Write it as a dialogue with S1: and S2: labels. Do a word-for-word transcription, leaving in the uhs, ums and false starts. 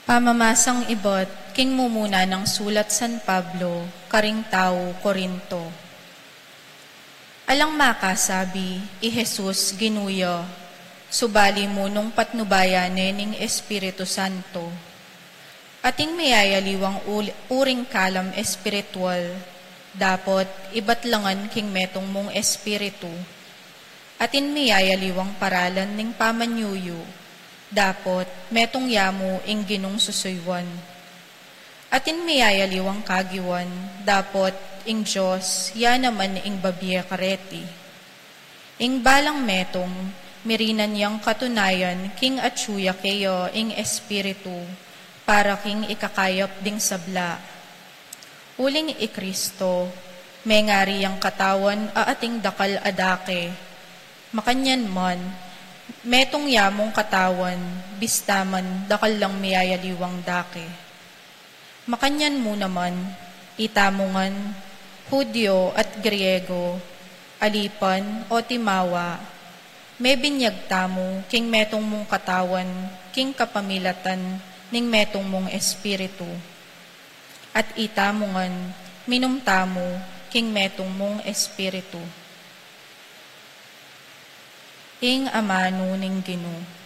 S1: Pamamasang ibot, king mumuna ng sulat San Pablo, karing tao, Korinto. Alang makasabi, i Jesus ginuyo, subali mo nung patnubaya nening Espiritu Santo. Ating mayayaliwang uring kalam espiritual, dapot ibatlangan king metong mong espiritu. Atin mayayaliwang paralan ning pamanyuyo, dapot metong yamu ing ginong susuywan. Atin mayayaliwang kagiwan, dapot ing Diyos, ya naman ing babiya kareti. Ing balang metong, mirinan yang katunayan, king atsuya kayo ing espiritu, para king ikakayap ding sabla. Uling i Kristo, may ngari yang katawan a ating dakal adake, makanyan man, metong yamong katawan, bistaman dakal lang mayayaliwang dake. Makanyan mo naman, itamungan, Hudyo at Griego, alipan o timawa, may binyag tamo, king metong mong katawan, king kapamilatan, ning metong mong espiritu. At itamungan, minumtamo, king metong mong espiritu. Ing amano ning Ginoo.